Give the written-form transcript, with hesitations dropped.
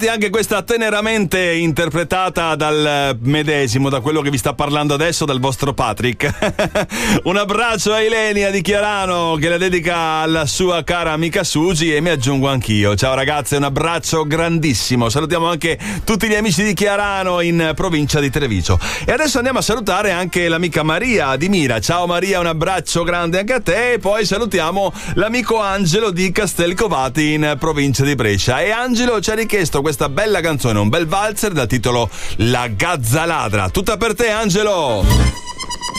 Anche questa teneramente interpretata dal medesimo, da quello che vi sta parlando adesso, dal vostro Patrick. Un abbraccio a Ilenia di Chiarano che la dedica alla sua cara amica Sugi, e mi aggiungo anch'io. Ciao ragazze, un abbraccio grandissimo. Salutiamo anche tutti gli amici di Chiarano in provincia di Treviso. E adesso andiamo a salutare anche l'amica Maria di Mira. Ciao Maria, un abbraccio grande anche a te. E poi salutiamo l'amico Angelo di Castelcovati in provincia di Brescia. E Angelo ci ha richiesto questa bella canzone, un bel valzer dal titolo La Gazza Ladra. Tutta per te, Angelo!